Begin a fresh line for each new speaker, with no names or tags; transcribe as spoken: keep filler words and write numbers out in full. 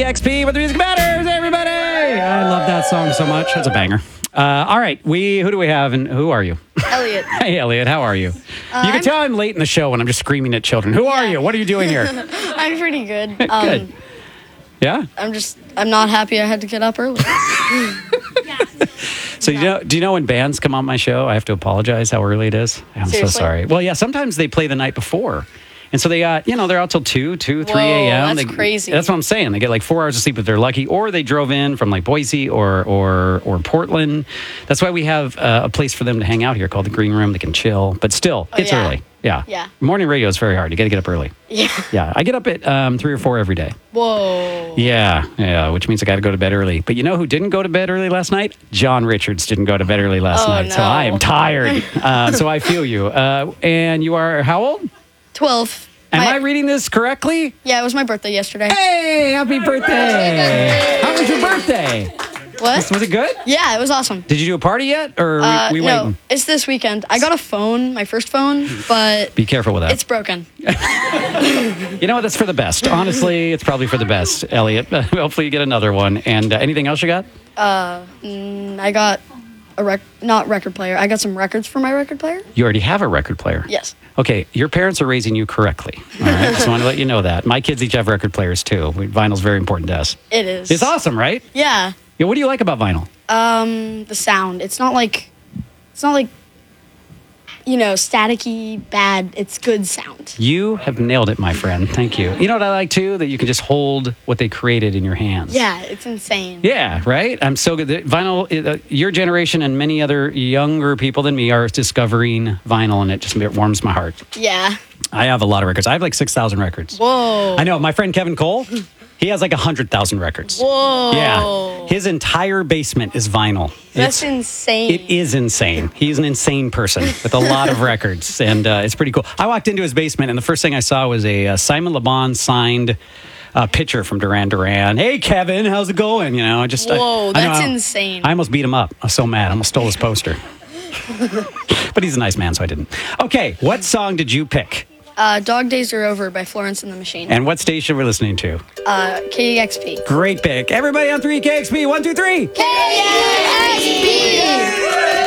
X P with the music matters, everybody. I love that song so much. It's a banger. Uh, all right, we who do we have and who are you?
Elliot.
Hey, Elliot, how are you?
Uh,
you can
I'm-
tell I'm late in the show when I'm just screaming at children. Who are
Yeah.
you? What are you doing here?
I'm pretty good. Um,
Good. Yeah.
I'm just, I'm not happy I had to get up early.
So you know, do you know when bands come on my show, I have to apologize how early it is? I'm so
Seriously?
sorry. Well, yeah, sometimes they play the night before. And so they got, you know, they're out till two, two, three a.m.
that's
They-
crazy.
That's what I'm saying. They get like four hours of sleep if they're lucky, or they drove in from like Boise or or or Portland. That's why we have uh, a place for them to hang out here called the Green Room. They can chill, but still,
Oh,
it's
yeah.
early. Yeah.
Yeah.
Morning radio is very hard. You got to get up early.
Yeah.
Yeah. I get up at um, three or four every day.
Whoa.
Yeah, yeah, which means I got to go to bed early. But you know who didn't go to bed early last night? John Richards didn't go to bed early last
Oh,
night. So
no.
I am tired. uh, so I feel you. Uh, and you are how old?
twelve.
Am
My-
I reading this correctly?
Yeah, it was my birthday yesterday.
Hey, happy birthday! How was your birthday?
What?
Was it good?
Yeah, it was awesome.
Did you do a party yet, or are
Uh,
we, we
no,
waiting?
it's this weekend. I got a phone, my first phone, but
Be careful with that.
it's broken.
You know what? That's for the best. Honestly, it's probably for the best, Elliot. Hopefully, you get another one. And uh, anything else you got?
Mm, I got a rec, not record player. I got some records for my record player.
You already have a record player.
Yes.
Okay, your parents are raising you correctly. All right, just want to let you know that. My kids each have record players too. We- Vinyl's very important to us.
It is.
It's awesome, right?
Yeah.
Yeah. What do you like about vinyl?
Um, the sound. It's not like, it's not like, you know, staticky, bad. It's good sound.
You have nailed it, my friend. Thank you. You know what I like too? That you can just hold what they created in your hands.
Yeah, it's insane.
Yeah, right? I'm so good. The Vinyl, uh, your generation and many other younger people than me are discovering vinyl, and it just it warms my heart.
Yeah.
I have a lot of records. I have like six thousand records.
Whoa.
I know. My friend Kevin Cole, he has like one hundred thousand records.
Whoa.
Yeah. His entire basement is vinyl.
That's
It's-
insane.
It is insane. He's an insane person with a lot of records, and uh, it's pretty cool. I walked into his basement, and the first thing I saw was a uh, Simon Le Bon signed uh, picture from Duran Duran. Hey, Kevin, how's it going? You know, I just I-
Whoa,
I know,
that's
I-
insane.
I almost beat him up. I was so mad. I almost stole his poster. But he's a nice man, so I didn't. Okay, what song did you pick?
Uh, Dog Days Are Over by Florence and the Machine.
And what station we're listening to?
Uh, K E X P.
Great pick. Everybody on three K X P. One, two, three.
K E X P!